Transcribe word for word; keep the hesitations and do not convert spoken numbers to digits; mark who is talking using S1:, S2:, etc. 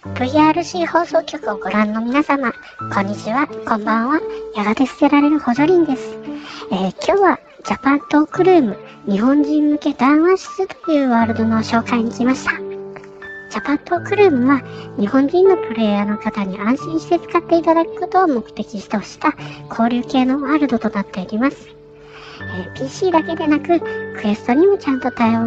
S1: ブイアールシー 放送局をご覧の皆様、こんにちは、こんばんは。やがて捨てられる補助輪です。えー、今日はジャパントークルーム日本人向け談話室というワールドの紹介に来ました。ジャパントークルームは日本人のプレイヤーの方に安心して使っていただくことを目的とした交流系のワールドとなっております。えー、ピーシー だけでなくクエストにもちゃんと対応